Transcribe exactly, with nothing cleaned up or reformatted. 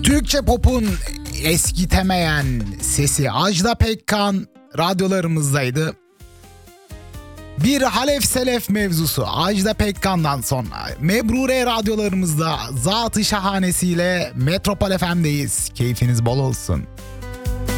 Türkçe pop'un eskitemeyen sesi Ajda Pekkan radyolarımızdaydı. Bir Halef Selef mevzusu Ajda Pekkan'dan sonra Mebrure radyolarımızda Zat-ı Şahanesiyle Metropol F M'deyiz. Keyfiniz bol olsun.